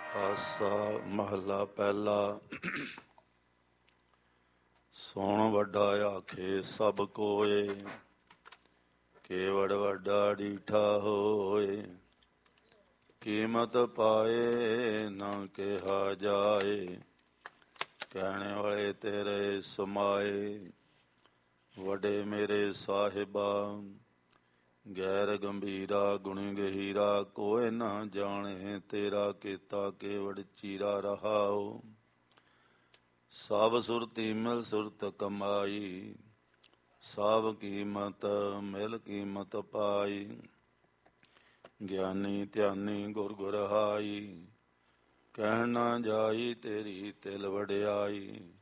ਆਸਾ ਮਹਲਾ ਪਹਿਲਾ। ਸੁਣ ਵੱਡਾ ਆਖੇ ਸਭ ਕੋਏ, ਕੇਵੜ ਵੱਡਾ ਡੀਠਾ ਹੋਏ। ਕੀਮਤ ਪਾਏ ਨਾ ਕਿਹਾ ਜਾਏ, ਕਹਿਣੇ ਵਾਲੇ ਤੇਰੇ ਸਮਾਏ। ਵੱਡੇ ਮੇਰੇ ਸਾਹਿਬਾ ਗੈਰ ਗੰਭੀਰਾ, ਗੁਣੀ ਗਹੀਰਾ ਕੋਇ ਨਾ ਜਾਣੇ। ਤੇਰਾ ਕੀਤਾ ਕੇਵੜ ਚੀਰਾ ਰਹਾਓ, ਸਭ ਸੁਰਤੀ ਮਿਲ ਸੁਰਤ ਕਮਾਈ। ਸਭ ਕੀਮਤ ਮਿਲ ਕੀਮਤ ਪਾਈ, ਗਿਆਨੀ ਧਿਆਨੀ ਗੁਰ ਗੁਰਹਾਈ। ਕਹਿਣ ਨਾ ਜਾਈ ਤੇਰੀ ਤਿਲ ਵਡਿਆਈ,